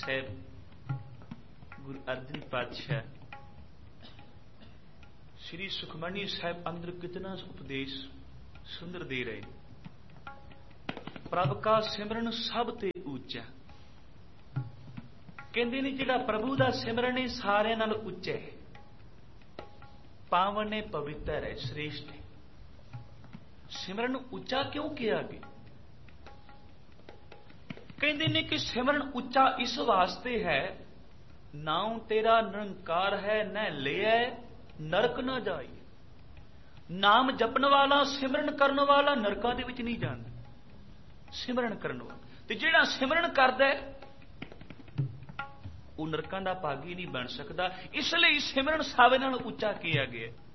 ਸਾਹਿਬ ਗੁਰੂ ਅਰਜਨ ਪਾਤਸ਼ਾਹ श्री सुखमनी साहब अंदर कितना उपदेश सुंदर दे रहे। प्रभ का सिमरन सब ते ऊंचा, कहते ने जिहड़ा प्रभु का सिमरन है सारे नाल उच्चा है, पावन है, पवित्र है, श्रेष्ठ है। सिमरन उच्चा क्यों किया गया? कहते ने कि सिमरन उच्चा इस वास्ते है, नाम तेरा निरंकार है, न लिया नरक ना जाए। नाम जपन वाला, सिमरन करने वाला नरकां दे विच नहीं जांदा, सिमरन करने वाला। ते जिहड़ा सिमरन करदा है वो नरकां दा भागी नहीं बन सकदा। इसलिए सिमरन सारे नाल उच्चा किया गया।